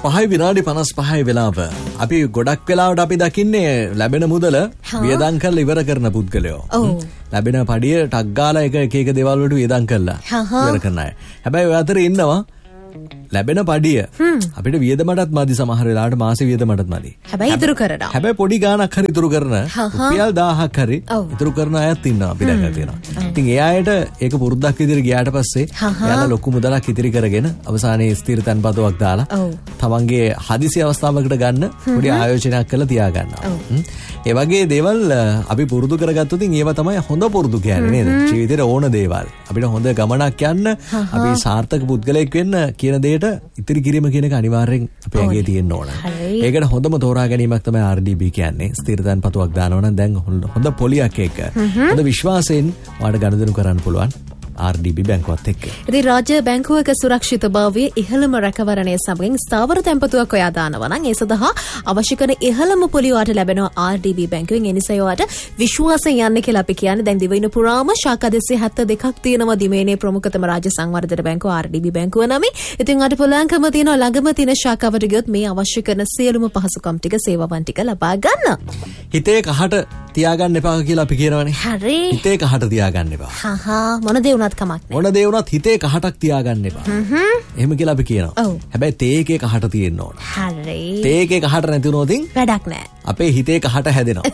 5 විනාඩි 55 වෙලාව. අපි ගොඩක් වෙලාවට අපි දකින්නේ ලැබෙන මුදල වියදම් කරලා ඉවර කරන පුද්ගලයෝ. ලැබෙන පඩිය ටක් ගාලා එක දේවල් වලට වියදම් කරලා ඉවර කරන අය. හැබැයි ඔය අතරේ ඉන්නවා ලැබෙන පඩිය අපිට වියදමටත් මදි, සමහර වෙලාවට මාසෙ වියදමටත් මදි. හැබැයි ඉතුරු කරනවා. හැබැයි පොඩි ගාණක් හරි ඉතුරු කරන රුපියල් 1000ක් හරි ඉතුරු කරන අයත් ඉන්නවා අපි දැකලා තියෙනවා. ඉතින් ඒ අයට ඒක පුරුද්දක් විදිහට ගියාට පස්සේ එයාලා ලොකු මුදලක් ඉතිරි කරගෙන අවසානයේ ස්ථිර තැන්පතුවක් දාලා තමන්ගේ හදිසි අවස්ථාවකට ගන්න පොඩි ආයෝජනයක් කරලා තියා ගන්නවා. ඒ වගේ දේවල් අපි පුරුදු කරගත්තොත් ඒවා තමයි හොඳ පුරුදු කියන්නේ නේද? ජීවිතේට ඕන දේවල්. අපිට හොඳ ගමනක් යන්න, අපි සාර්ථක පුද්ගලයෙක් වෙන්න කියන දෙයට ඉතිරි කිරීම කියන එක අනිවාර්යෙන් අපේ ඇඟේ තියෙන්න ඕන. ඒකට හොඳම තෝරා ගැනීමක් තමයි RDB කියන්නේ. ස්ථිර තැන්පතුවක් දානවා නම් දැන් හොඳ පොලියක් එක්ක හොඳ විශ්වාසයෙන් ඔයාලට ගනුදෙනු කරන්න පුළුවන් RDB බැංකුවත් එක්ක. ඉතින් රාජ්‍ය බැංකුවක සුරක්ෂිතභාවයේ ඉහළම රැකවරණය සමගින් ස්ථාවර තැන්පතුවක් ඔයා දානවා නම් ඒ සඳහා අවශ්‍ය කරන ඉහළම පොලිය ඔයාට ලැබෙනවා RDB බැංකුවෙන්. ඒ නිසා ඔයාට විශ්වාසයෙන් යන්න කියලා අපි කියන්නේ. දැන් දිවයින පුරාම ශාඛා 272ක් තියෙනවා දිමේනේ ප්‍රමුඛතම රාජ්‍ය සංවර්ධන බැංකුව RDB බැංකුව නමින්. ඉතින් ඔයාට පුළුවන්කම තියෙනවා ළඟම තියෙන ශාඛාවට ගියොත් මේ අවශ්‍ය කරන සියලුම පහසුකම් ටික, සේවාවන් ටික ලබා ගන්න. හිතේ කහට තියාගන්න එපා කියලා අපි කියනවනේ. හරි. හිතේ කහට තියාගන්න එපා. මොන දේ වුණත් කමක් නැහැ. මොන දේ වුණත් හිතේ කහටක් තියාගන්න එපා. එහෙම කියලා අපි කියනවා. හැබැයි තේ එකේ කහට තියෙන්න ඕන. හරි. තේ එකේ කහට නැති වුණොත් වැඩක් නැහැ. අපේ හිතේ කහට හැදෙනවා.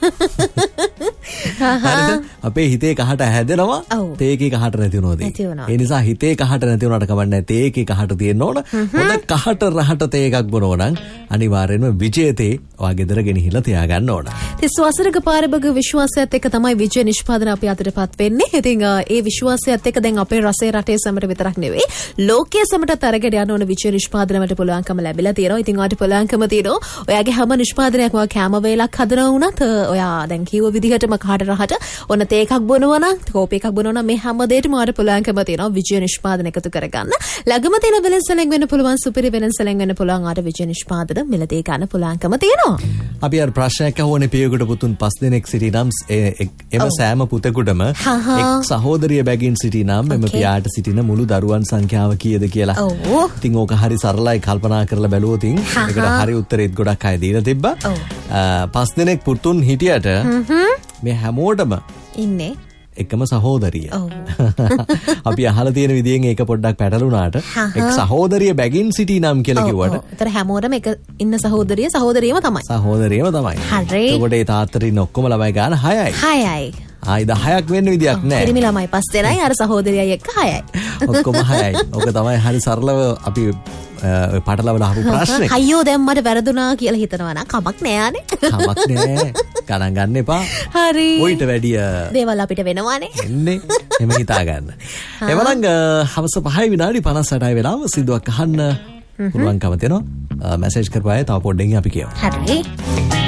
හරිද? අපේ හිතේ කහට හැදෙනවා තේ එකේ කහට නැති වුණොත්. ඒ නිසා හිතේ කහට නැති වුණාට කමක් නැහැ. තේ එකේ කහට තියෙන්න ඕන. හොඳ කහට රහට තේ එකක් බොනවා නම් අනිවාර්යෙන්ම විජේතේ ඔයා ගෙදර ගෙනහිලා තියාගන්න ඕන. තිස් වසරක පාරබග විශ්වාසයත් එක්ක තමයි විජය නිෂ්පාදන අපි අතටපත් වෙන්නේ. ඉතින් ඒ විශ්වාසයත් එක්ක දැන් අපේ රසේ රටේ සමට විතරක් නෙවෙයි ලෝකයේ සමටත් අරගෙන යන ඕන විජය නිෂ්පාදනයට පුළුවන්කම ලැබිලා තියෙනවා. ඉතින් ඔයාට පුළුවන්කම තියෙනවා ඔයාගේ හැම නිෂ්පාදනයක්ම ඔයා කැම වේලක් හදනවා වුණත් ඔයා දැන් කිව්ව විදිහටම කහට රහට ඔන්න තේ එකක් බොනවා නම්, කෝපි එකක් බොනවා නම් මේ හැම දෙයකම ඔයාට පුළුවන්කම තියෙනවා විජය නිෂ්පාදන එකතු කරගන්න. ළඟම තියෙන වෙළෙන්සලෙන් වෙන්න පුළුවන්, සුපිරි වෙළෙන්සලෙන් වෙන්න පුළුවන් ඔයාට විජය නිෂ්පාදන මිලදී ගන්න පුළුවන්කම තියෙනවා. අපි අර ප්‍රශ්නයක් අහුවනේ පියකට පුතුන් 5 දෙනෙක් සිටි නම් එම සෑම පුතෙකුටම එක් සහෝදරිය බැගින් සිටි නම් එම පියාට සිටින මුළු දරුවන් සංඛ්‍යාව කීයද කියලා. ඉතින් ඕක හරි සරලයි කල්පනා කරලා බැලුවොත් ඒකට හරි උත්තරෙත් ගොඩක් අය දීලා තිබ්බා. 5 දෙනෙක් පුතුන් හිටියට මේ හැමෝටම ඉන්නේ එකම සහෝදරිය. අපි අහලා තියෙන විදිහෙන් ඒක පොඩ්ඩක් පැටලුණාට එක් සහෝදරිය බැගින් සිටි නම් කියලා කිව්වට ඒතර හැමෝටම එක ඉන්න සහෝදරියම තමයි. සහෝදරියම තමයි. හරි. එතකොට ඒ තාත්තට ඉන්න ඔක්කොම ළමයි ගන්න 6යි. 6යි. ආයි 10ක් වෙන්න විදියක් නැහැ. පිරිමි ළමයි 5 දෙනයි අර සහෝදරියයි එක්ක 6යි. ඔක්කොම 6යි. ඔක තමයි හරි සරලව අපි පටලවලා අහපු ප්‍රශ්නේ. අයියෝ දැන් මට වැරදුනා කියලා හිතනවා නම් කමක් නෑ ආනේ. කමක් නෑ. ගණන් ගන්න එපා. හරි. ඔයිට වැඩිය දේවල් අපිට වෙනවානේ. එන්නේ. එමෙ හිතා ගන්න. එවනම් හවස 5 විනාඩි 58යි වෙලාව සිදුවක් අහන්න පුළුවන්කම තියෙනවා. මැසේජ් කරපුවා තව පොඩ්ඩකින් අපි කියමු. හරි.